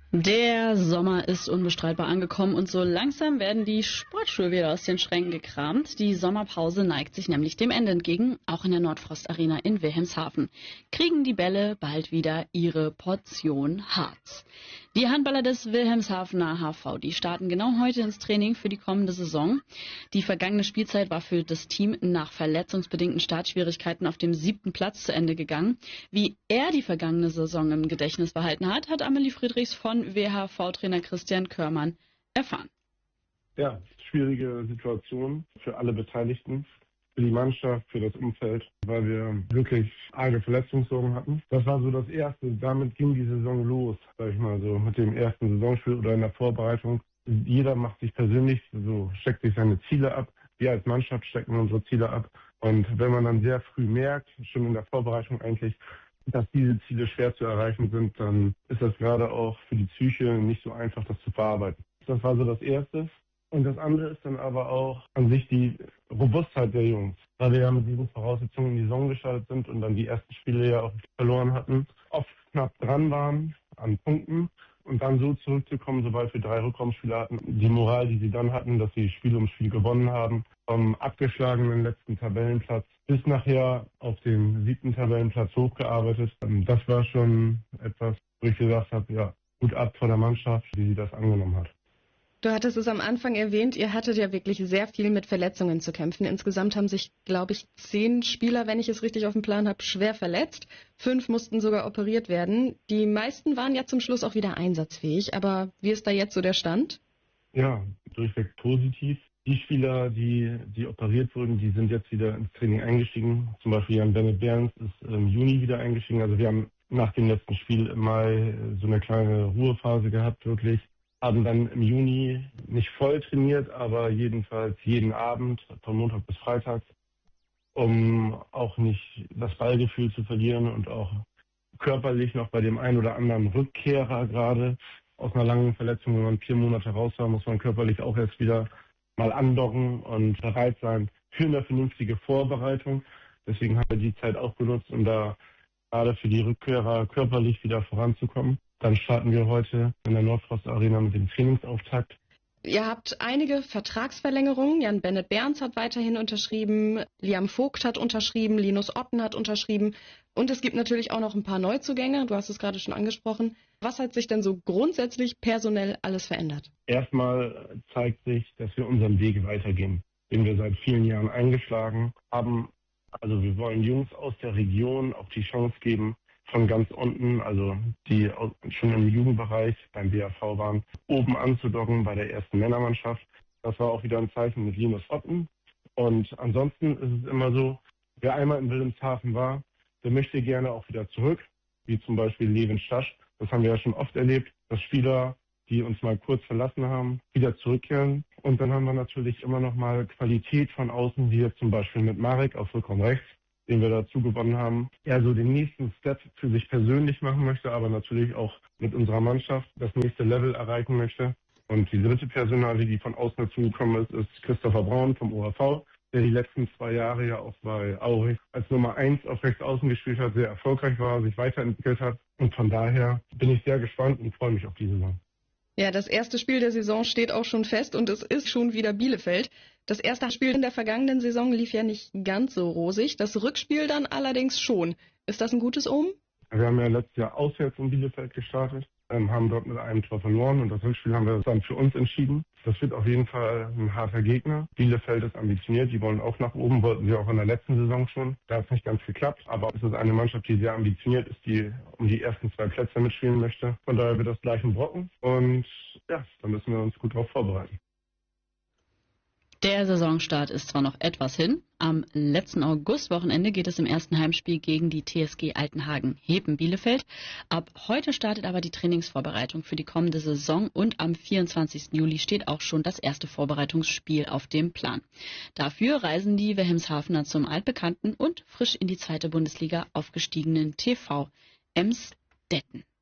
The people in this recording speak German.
Der Sommer ist unbestreitbar angekommen und so langsam werden die Sportschuhe wieder aus den Schränken gekramt. Die Sommerpause neigt sich nämlich dem Ende entgegen, auch in der Nordfrost Arena in Wilhelmshaven. Kriegen die Bälle bald wieder ihre Portion Harz. Die Handballer des Wilhelmshavener HV, die starten genau heute ins Training für die kommende Saison. Die vergangene Spielzeit war für das Team nach verletzungsbedingten Startschwierigkeiten auf dem 7. Platz zu Ende gegangen. Wie er die vergangene Saison im Gedächtnis behalten hat Amelie Friedrichs von WHV-Trainer Christian Körmann erfahren. Ja, schwierige Situation für alle Beteiligten, für die Mannschaft, für das Umfeld, weil wir wirklich arge Verletzungssorgen hatten. Das war so das Erste. Damit ging die Saison los, sag ich mal so, mit dem ersten Saisonspiel oder in der Vorbereitung. Jeder macht sich persönlich, so steckt sich seine Ziele ab. Wir als Mannschaft stecken unsere Ziele ab. Und wenn man dann sehr früh merkt, schon in der Vorbereitung eigentlich, dass diese Ziele schwer zu erreichen sind, dann ist das gerade auch für die Psyche nicht so einfach, das zu verarbeiten. Das war so das Erste. Und das andere ist dann aber auch an sich die Robustheit der Jungs, weil wir ja mit diesen Voraussetzungen in die Saison gestartet sind und dann die ersten Spiele ja auch verloren hatten, oft knapp dran waren an Punkten und dann so zurückzukommen, sobald wir 3 Rückraumspiele hatten. Die Moral, die sie dann hatten, dass sie Spiel um Spiel gewonnen haben, vom abgeschlagenen letzten Tabellenplatz bis nachher auf den 7. Tabellenplatz hochgearbeitet. Das war schon etwas, wo ich gesagt habe, ja, gut ab vor der Mannschaft, wie sie das angenommen hat. Du hattest es am Anfang erwähnt, ihr hattet ja wirklich sehr viel mit Verletzungen zu kämpfen. Insgesamt haben sich, glaube ich, 10 Spieler, wenn ich es richtig auf dem Plan habe, schwer verletzt. 5 mussten sogar operiert werden. Die meisten waren ja zum Schluss auch wieder einsatzfähig. Aber wie ist da jetzt so der Stand? Ja, durchweg positiv. Die Spieler, die operiert wurden, die sind jetzt wieder ins Training eingestiegen. Zum Beispiel Jan Bennett Behrens ist im Juni wieder eingestiegen. Also wir haben nach dem letzten Spiel im Mai so eine kleine Ruhephase gehabt, wirklich. Haben dann im Juni nicht voll trainiert, aber jedenfalls jeden Abend von Montag bis Freitag, um auch nicht das Ballgefühl zu verlieren und auch körperlich noch bei dem einen oder anderen Rückkehrer gerade aus einer langen Verletzung, wenn man 4 Monate raus war, muss man körperlich auch erst wieder mal andocken und bereit sein für eine vernünftige Vorbereitung. Deswegen haben wir die Zeit auch genutzt, um da gerade für die Rückkehrer körperlich wieder voranzukommen. Dann starten wir heute in der Nordfrost Arena mit dem Trainingsauftakt. Ihr habt einige Vertragsverlängerungen. Jan Bennett Behrens hat weiterhin unterschrieben, Liam Vogt hat unterschrieben, Linus Otten hat unterschrieben und es gibt natürlich auch noch ein paar Neuzugänge. Du hast es gerade schon angesprochen. Was hat sich denn so grundsätzlich personell alles verändert? Erstmal zeigt sich, dass wir unseren Weg weitergehen, den wir seit vielen Jahren eingeschlagen haben. Also wir wollen Jungs aus der Region auch die Chance geben, von ganz unten, also die schon im Jugendbereich beim BAV waren, oben anzudocken bei der ersten Männermannschaft. Das war auch wieder ein Zeichen mit Linus Otten. Und ansonsten ist es immer so, wer einmal in Wilhelmshaven war, der möchte gerne auch wieder zurück, wie zum Beispiel Levin Stasch. Das haben wir ja schon oft erlebt, dass Spieler, die uns mal kurz verlassen haben, wieder zurückkehren. Und dann haben wir natürlich immer noch mal Qualität von außen, wie jetzt zum Beispiel mit Marek auf Rückraum rechts, den wir dazu gewonnen haben, er so den nächsten Step für sich persönlich machen möchte, aber natürlich auch mit unserer Mannschaft das nächste Level erreichen möchte. Und die dritte Personalie, die von außen dazugekommen ist, ist Christopher Braun vom OHV, der die letzten 2 Jahre ja auch bei Aurich als Nummer 1 auf rechts außen gespielt hat, sehr erfolgreich war, sich weiterentwickelt hat. Und von daher bin ich sehr gespannt und freue mich auf die Saison. Ja, das erste Spiel der Saison steht auch schon fest und es ist schon wieder Bielefeld. Das erste Spiel in der vergangenen Saison lief ja nicht ganz so rosig, das Rückspiel dann allerdings schon. Ist das ein gutes Omen? Wir haben ja letztes Jahr auswärts in Bielefeld gestartet, haben dort mit einem Tor verloren und das Rückspiel haben wir dann für uns entschieden. Das wird auf jeden Fall ein harter Gegner. Bielefeld ist ambitioniert, die wollen auch nach oben, wollten sie auch in der letzten Saison schon. Da hat es nicht ganz geklappt, aber es ist eine Mannschaft, die sehr ambitioniert ist, die um die ersten 2 Plätze mitspielen möchte. Von daher wird das gleich ein Brocken und ja, da müssen wir uns gut darauf vorbereiten. Der Saisonstart ist zwar noch etwas hin. Am letzten Augustwochenende geht es im ersten Heimspiel gegen die TSG Altenhagen-Heben Bielefeld. Ab heute startet aber die Trainingsvorbereitung für die kommende Saison und am 24. Juli steht auch schon das erste Vorbereitungsspiel auf dem Plan. Dafür reisen die Wilhelmshavener zum altbekannten und frisch in die 2. Bundesliga aufgestiegenen TV Emsdetten.